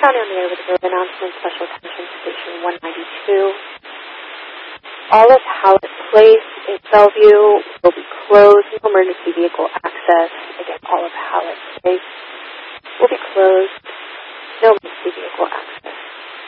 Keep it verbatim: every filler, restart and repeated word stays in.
on the air with a road announcement, special attention station one ninety-two. All of Hallett Place in Bellevue will be closed. No emergency vehicle access. Again, all of Hallett Place will be closed. No emergency vehicle access.